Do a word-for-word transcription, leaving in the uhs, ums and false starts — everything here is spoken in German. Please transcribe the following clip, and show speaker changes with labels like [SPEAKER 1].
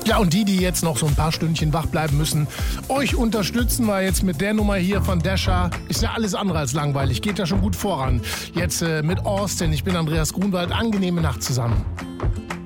[SPEAKER 1] Ja, und die, die jetzt noch so ein paar Stündchen wach bleiben müssen, euch unterstützen wir jetzt mit der Nummer hier von Desha. Ist ja alles andere als langweilig, geht ja schon gut voran. Jetzt äh, mit Austin, ich bin Andreas Grunwald, angenehme Nacht zusammen.